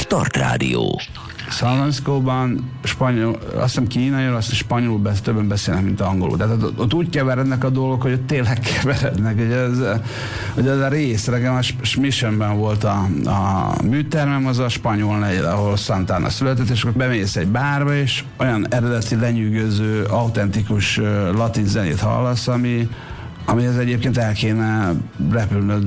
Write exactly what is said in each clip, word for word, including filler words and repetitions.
Start Rádió. San Franciscóban spanyol, azt hiszem kínaiul, azt spanyolul besz, többen beszélnek, mint angolul. Tehát ott, ott úgy keverednek a dolgok, hogy ott tényleg keverednek. Ugye ez, ugye ez a rész, reggel a Missionben volt a, a műtermem, az a spanyol negyed, ahol Santana született, és akkor bemész egy bárba, és olyan eredeti, lenyűgöző, autentikus latin zenét hallasz, ami amihez egyébként el kéne repülnöd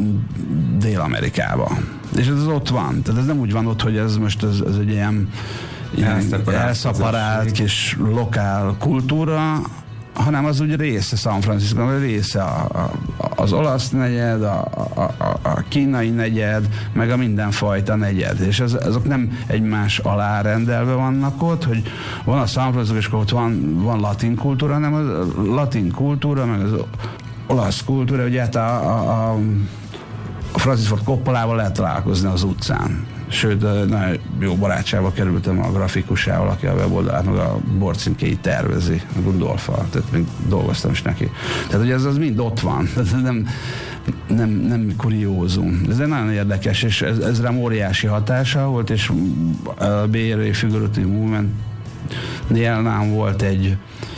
Dél-Amerikába. És ez ott van. Tehát ez nem úgy van ott, hogy ez most ez, ez egy ilyen, ilyen elszaparált kis lokál kultúra, hanem az úgy része San Francisco, része a, a, az olasz negyed, a, a, a, a kínai negyed, meg a mindenfajta negyed. És ez, azok nem egymás alá rendelve vannak ott, hogy van a San Francisco, és ott van, van latin kultúra, hanem a latin kultúra, meg az olasz kultúra, ugye hát a, a, a, a Francis Ford Coppolával lehet találkozni az utcán. Sőt, nagyon jó barátságba kerültem a grafikusával, aki a weboldalát, meg a borcímkéit tervezi, a Gundolffal, tehát még dolgoztam is neki. Tehát ugye ez az mind ott van, ez nem, nem, nem kuriózum. Ez egy nagyon érdekes, és ez, ez rám óriási hatása volt, és a Bay Area Figurative Movement-nél nám volt egy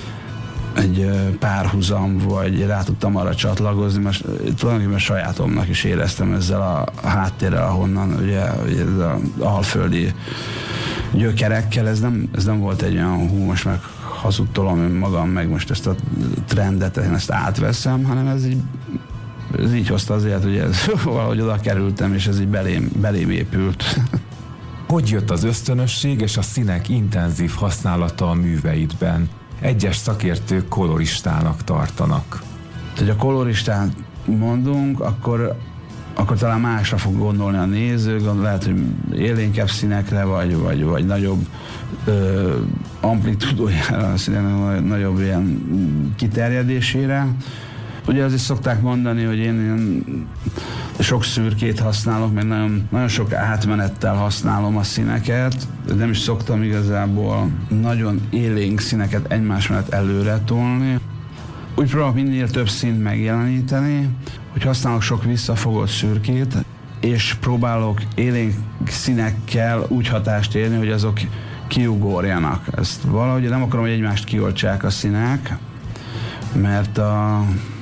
egy párhuzam, vagy rá tudtam arra csatlakozni, mert tulajdonképpen sajátomnak is éreztem ezzel a háttérrel, ahonnan ugye ez az alföldi gyökerekkel, ez nem, ez nem volt egy olyan hú, most meg hazudtolom magam, meg most ezt a trendet, én ezt átveszem, hanem ez így, ez így hozta azért, hogy ez valahogy oda kerültem, és ez így belém, belém épült. Hogy jött az ösztönösség és a színek intenzív használata a műveidben? Egyes szakértők koloristának tartanak. Ha a koloristát mondunk, akkor, akkor talán másra fog gondolni a néző, lehet, hogy élénkebb színekre, vagy, vagy, vagy nagyobb ö, amplitúdójára, a színek, nagyobb ilyen kiterjedésére. Ugye azért szokták mondani, hogy én ilyen sok szürkét használok, mert nagyon, nagyon sok átmenettel használom a színeket, nem is szoktam igazából nagyon élénk színeket egymás mellett előre tolni. Úgy próbálok minél több színt megjeleníteni, hogy használok sok visszafogott szürkét, és próbálok élénk színekkel úgy hatást érni, hogy azok kiugorjanak. Ezt valahogy nem akarom, hogy egymást kioltsák a színek, mert a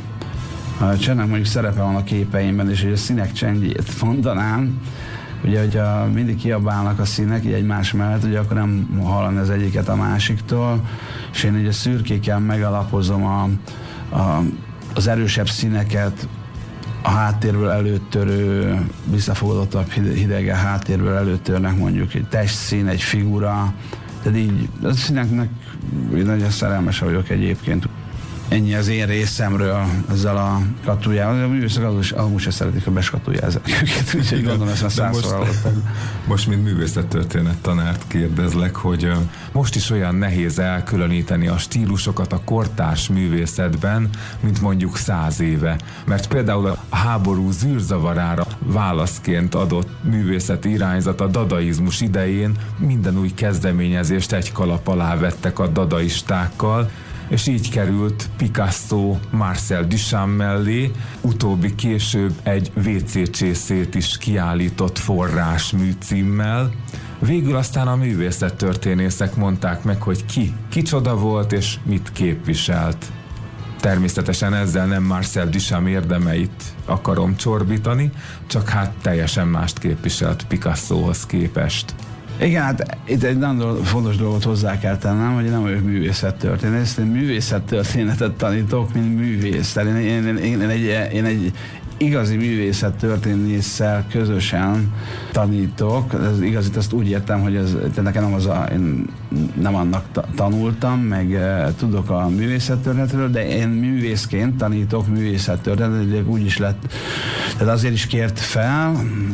A csendnek mondjuk szerepe van a képeimben, és hogy a színek csendjét mondanám, ugye, hogyha mindig kiabálnak a színek így egymás mellett, ugye akkor nem hallani az egyiket a másiktól, és én így a szürkékkel megalapozom a, a, az erősebb színeket, a háttérből előttörő, visszafogodottabb hidege háttérből előttörnek mondjuk egy testszín, egy figura, tehát így a színeknek nagyon szerelmes vagyok egyébként. Ennyi az én részemről ezzel a skatujával. A művészek amúgy sem szeretik, ha beskatujjázzák őket, úgyhogy gondolom ezt már százszor hallottam. Most, mint művészettörténet tanárt kérdezlek, hogy most is olyan nehéz elkülöníteni a stílusokat a kortárs művészetben, mint mondjuk száz éve. Mert például a háború zűrzavarára válaszként adott művészeti irányzat a dadaizmus idején minden új kezdeményezést egy kalap alá vettek a dadaistákkal, és így került Picasso Marcel Duchamp mellé, utóbbi később egy vé cé csészét is kiállított forrásmű címmel. Végül aztán a művészettörténészek mondták meg, hogy ki, kicsoda volt és mit képviselt. Természetesen ezzel nem Marcel Duchamp érdemeit akarom csorbítani, csak hát teljesen mást képviselt Picassohoz képest. Igen, hát itt egy nagyon fontos dolgot hozzá kell tennem, hogy nem vagyok művészettörténész, én művészettörténetet tanítok, mint művész. Tehát én, én, én, én, egy, én egy igazi művészettörténésszel közösen tanítok. Ez igazit, azt úgy értem, hogy ez, nekem nem az a, én nem annak tanultam, meg uh, tudok a művészettörténetről, de én művészként tanítok művészettörténetet, úgy is lett, tehát azért is kért fel,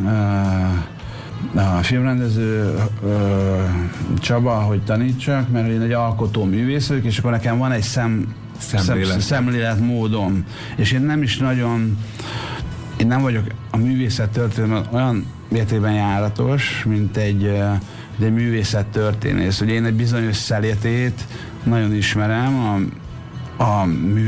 uh, a filmrendező ö, Csaba, hogy tanítsak, mert én egy alkotó művész vagyok, és akkor nekem van egy szem, szemlélet. szemléletmódom, és én nem is nagyon, én nem vagyok a művészettörténet olyan mértékben járatos, mint egy, egy művészettörténész. Ugye én egy bizonyos szeletét nagyon ismerem, a, a mű